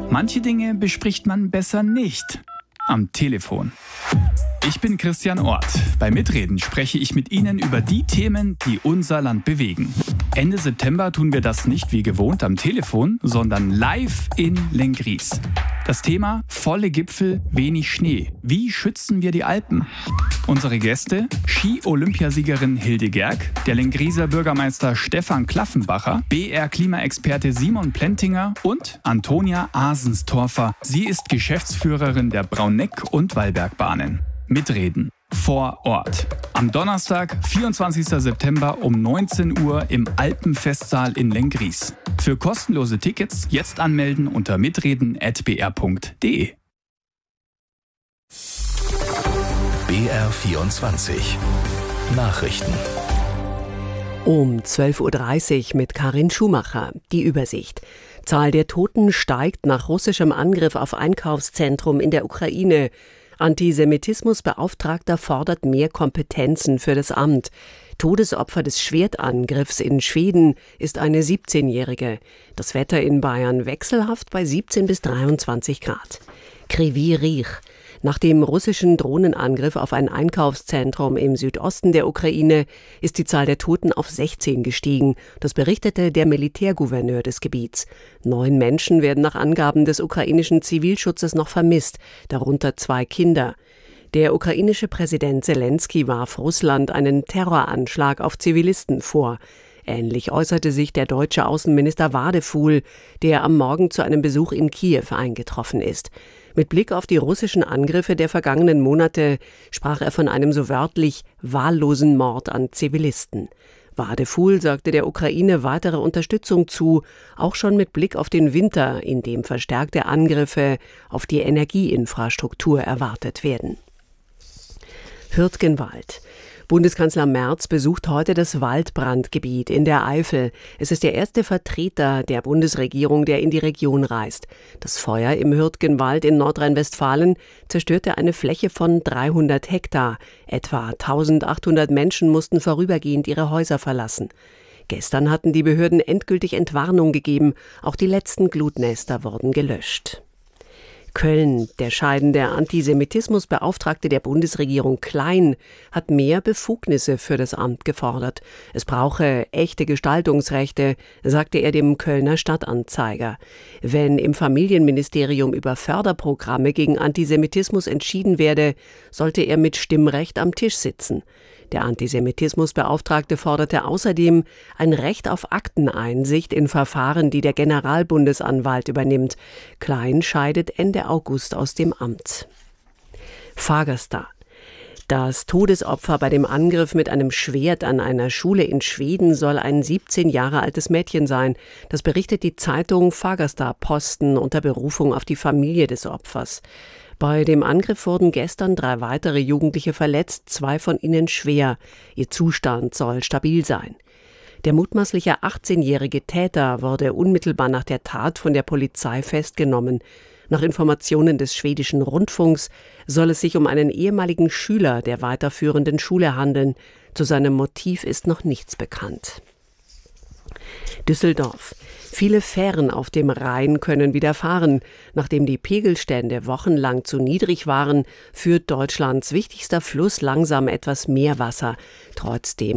Manche Dinge bespricht man besser nicht am Telefon. Ich bin Christian Orth. Bei Mitreden spreche ich mit Ihnen über die Themen, die unser Land bewegen. Ende September tun wir das nicht wie gewohnt am Telefon, sondern live in Lenggries. Das Thema: volle Gipfel, wenig Schnee. Wie schützen wir die Alpen? Unsere Gäste: Ski-Olympiasiegerin Hilde Gerg, der Lengrieser Bürgermeister Stefan Klaffenbacher, BR-Klimaexperte Simon Plentinger und Antonia Asenstorfer. Sie ist Geschäftsführerin der Brauneck- und Wallbergbahnen. Mitreden vor Ort. Am Donnerstag, 24. September um 19 Uhr im Alpenfestsaal in Lenggries. Für kostenlose Tickets jetzt anmelden unter mitreden@br.de. BR24 Nachrichten. Um 12.30 Uhr mit Karin Schumacher. Die Übersicht. Zahl der Toten steigt nach russischem Angriff auf Einkaufszentrum in der Ukraine. Antisemitismusbeauftragter fordert mehr Kompetenzen für das Amt. Todesopfer des Schwertangriffs in Schweden ist eine 17-Jährige. Das Wetter in Bayern wechselhaft bei 17 bis 23 Grad. Kryvyi Rih. Nach dem russischen Drohnenangriff auf ein Einkaufszentrum im Südosten der Ukraine ist die Zahl der Toten auf 16 gestiegen. Das berichtete der Militärgouverneur des Gebiets. 9 Menschen werden nach Angaben des ukrainischen Zivilschutzes noch vermisst, darunter 2 Kinder. Der ukrainische Präsident Selenskyj warf Russland einen Terroranschlag auf Zivilisten vor. Ähnlich äußerte sich der deutsche Außenminister Wadefuhl, der am Morgen zu einem Besuch in Kiew eingetroffen ist. Mit Blick auf die russischen Angriffe der vergangenen Monate sprach er von einem so wörtlich wahllosen Mord an Zivilisten. Wadefuhl sagte der Ukraine weitere Unterstützung zu, auch schon mit Blick auf den Winter, in dem verstärkte Angriffe auf die Energieinfrastruktur erwartet werden. Hürtgenwald. Bundeskanzler Merz besucht heute das Waldbrandgebiet in der Eifel. Es ist der erste Vertreter der Bundesregierung, der in die Region reist. Das Feuer im Hürtgenwald in Nordrhein-Westfalen zerstörte eine Fläche von 300 Hektar. Etwa 1800 Menschen mussten vorübergehend ihre Häuser verlassen. Gestern hatten die Behörden endgültig Entwarnung gegeben. Auch die letzten Glutnester wurden gelöscht. Köln. Der scheidende Antisemitismusbeauftragte der Bundesregierung Klein hat mehr Befugnisse für das Amt gefordert. Es brauche echte Gestaltungsrechte, sagte er dem Kölner Stadtanzeiger. Wenn im Familienministerium über Förderprogramme gegen Antisemitismus entschieden werde, sollte er mit Stimmrecht am Tisch sitzen. Der Antisemitismusbeauftragte forderte außerdem ein Recht auf Akteneinsicht in Verfahren, die der Generalbundesanwalt übernimmt. Klein scheidet Ende August aus dem Amt. Fagersta. Das Todesopfer bei dem Angriff mit einem Schwert an einer Schule in Schweden soll ein 17 Jahre altes Mädchen sein. Das berichtet die Zeitung Fagersta-Posten unter Berufung auf die Familie des Opfers. Bei dem Angriff wurden gestern 3 weitere Jugendliche verletzt, 2 von ihnen schwer. Ihr Zustand soll stabil sein. Der mutmaßliche 18-jährige Täter wurde unmittelbar nach der Tat von der Polizei festgenommen. Nach Informationen des schwedischen Rundfunks soll es sich um einen ehemaligen Schüler der weiterführenden Schule handeln. Zu seinem Motiv ist noch nichts bekannt. Düsseldorf. Viele Fähren auf dem Rhein können wieder fahren. Nachdem die Pegelstände wochenlang zu niedrig waren, führt Deutschlands wichtigster Fluss langsam etwas mehr Wasser. Trotzdem